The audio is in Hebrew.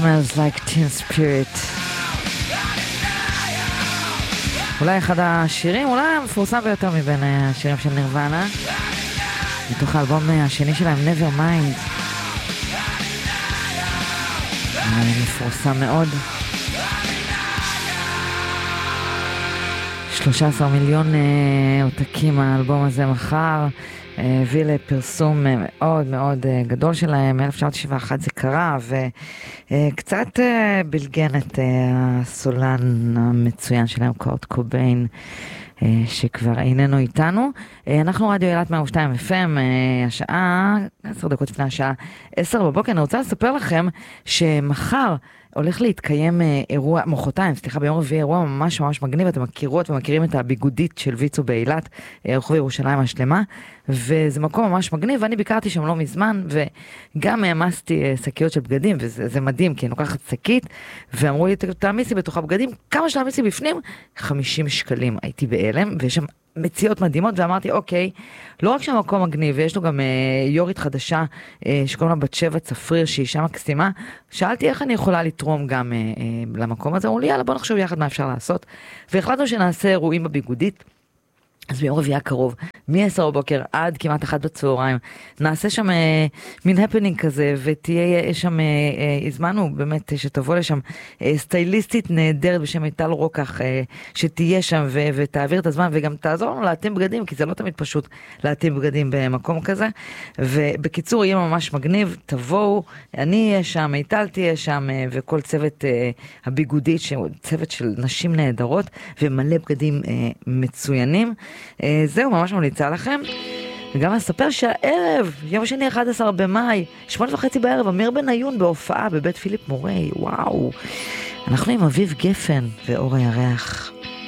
Smells Like Teen Spirit. אולי אחד השירים, אולי המפורסם ביותר מבין השירים של נירוונה, מתוך האלבום השני שלהם, Nevermind. מפורסם מאוד. 13 מיליון עותקים האלבום הזה מחר, הביא לפרסום מאוד מאוד גדול שלהם. 1991 זה קרה, וקצת בלגן את הסולן המצוין שלהם, קורט קוביין, שכבר איננו איתנו. אנחנו רדיו אילת 102 FM, השעה 10 דקות לפני השעה 10 בבוקר. אני רוצה לספר לכם שמחר הולך להתקיים אירוע, מחרתיים, ביום רביעי, אירוע ממש ממש מגניב. אתם מכירות ומכירים את הביגודית של ויצו באילת, רחוב ירושלים השלמה, וזה מקום ממש מגניב, ואני ביקרתי שם לא מזמן, וגם העמסתי שקיות של בגדים, וזה מדהים, כי אני לוקחת שקית, ואמרו לי, תעמיסי בתוך הבגדים, כמה שתעמיסי בפנים? 50 שקלים. הייתי בהלם, ויש שם מציאות מדהימות, ואמרתי, אוקיי, לא רק שהמקום מגניב, ויש לו גם יורית חדשה, שקוראים לה בת שבע צפריר, שהיא אישה מקסימה. שאלתי איך אני יכולה לתרום גם למקום הזה, אמרו לי, יאללה, בוא נחשוב יחד מה אפשר לעשות, והחלטנו שנעשה אירועים בביגודית. אז ביום רביעי הקרוב, מ-10 בבוקר עד כמעט 1 בצהריים, נעשה שם מין הפנינג כזה, ותהיה שם, הזמנו באמת שתבוא לשם סטייליסטית נהדרת בשם מיטל רוקח, שתהיה שם ותעביר את הזמן, וגם תעזור לנו להתאים בגדים, כי זה לא תמיד פשוט להתאים בגדים במקום כזה. ובקיצור, יהיה ממש מגניב, תבואו, אני אהיה שם, מיטל תהיה שם, וכל צוות הביגודית, צוות של נשים נהדרות, ומלא בגדים מצוינים. זהו, ממש ממליצה לכם. וגם אספר שהערב, יום שני 11 במאי, 8:30 בערב, אמיר בניון בהופעה בבית פיליפ מורי. וואו, אנחנו עם אביב גפן ואור הירח.